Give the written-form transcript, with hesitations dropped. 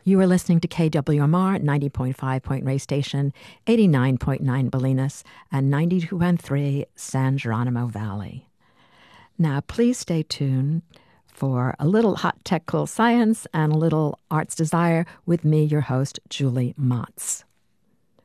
You are listening to KWMR 90.5 Point Reyes Station, 89.9 Bolinas, and 92.3 San Geronimo Valley. Now, please stay tuned for a little hot tech cool science and a little arts desire with me, your host, Julie Motz.